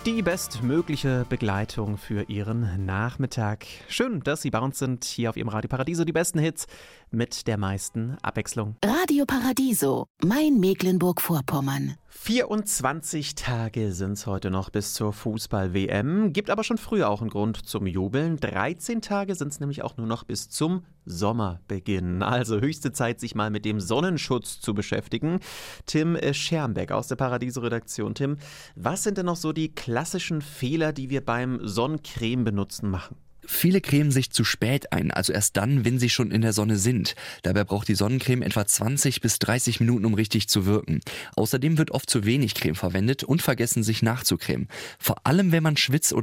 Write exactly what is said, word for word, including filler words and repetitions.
Die bestmögliche Begleitung für Ihren Nachmittag. Schön, dass Sie bei uns sind, hier auf Ihrem Radio Paradiso. Die besten Hits mit der meisten Abwechslung. Radio Paradiso, mein Mecklenburg-Vorpommern. vierundzwanzig Tage sind es heute noch bis zur Fußball-W M. Gibt aber schon früher auch einen Grund zum Jubeln. dreizehn Tage sind es nämlich auch nur noch bis zum Sommerbeginn. Also höchste Zeit, sich mal mit dem Sonnenschutz zu beschäftigen. Tim Schermbeck aus der Paradiso-Redaktion. Tim, was sind denn noch so die klassischen Fehler, die wir beim Sonnencreme benutzen machen? Viele cremen sich zu spät ein, also erst dann, wenn sie schon in der Sonne sind. Dabei braucht die Sonnencreme etwa zwanzig bis dreißig Minuten, um richtig zu wirken. Außerdem wird oft zu wenig Creme verwendet und vergessen, sich nachzucremen. Vor allem, wenn man schwitzt oder